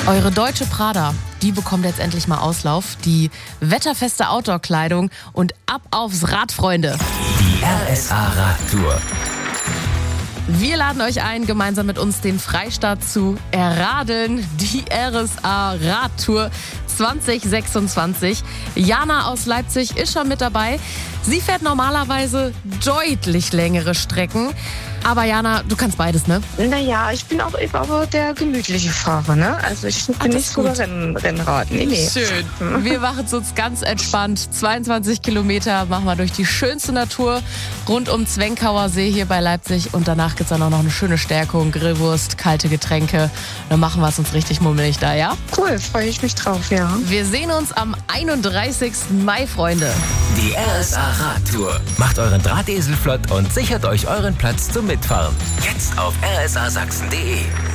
Eure deutsche Prada, die bekommt jetzt endlich mal Auslauf. Die wetterfeste Outdoor-Kleidung und ab aufs Rad, Freunde. Die RSA Radtour. Wir laden euch ein, gemeinsam mit uns den Freistaat zu erradeln. Die RSA Radtour 2026. Jana aus Leipzig ist schon mit dabei. Sie fährt normalerweise deutlich längere Strecken. Aber Jana, du kannst beides, ne? Naja, ich bin auch aber der gemütliche Fahrer, ne? Also ich bin nicht so Rennrad. Nee. Schön. Wir machen es uns ganz entspannt. 22 Kilometer machen wir durch die schönste Natur rund um Zwenkauer See hier bei Leipzig. Und danach gibt es dann auch noch eine schöne Stärkung, Grillwurst, kalte Getränke. Dann machen wir es uns richtig mummelig da, ja? Cool, freue ich mich drauf, ja. Wir sehen uns am 31. Mai, Freunde. Die RSA Radtour. Macht euren Drahtesel flott und sichert euch euren Platz zum Mitfahren. Jetzt auf rsasachsen.de.